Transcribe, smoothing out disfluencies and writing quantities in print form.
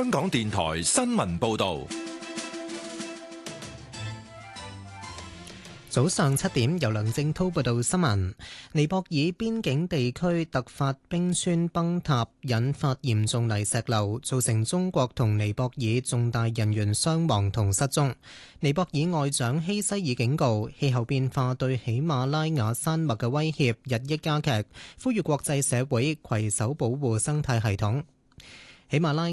香港電台新聞報道。 早上7點，由梁正滔報道新聞。尼泊爾邊境地區突發冰川崩塌，引發嚴重泥石流，造成中國同尼泊爾重大人員傷亡同失蹤。尼泊爾外長希西爾警告，氣候變化對喜馬拉雅山脈嘅威脅日益加劇，呼籲國際社會攜手保護生態系統。喜馬拉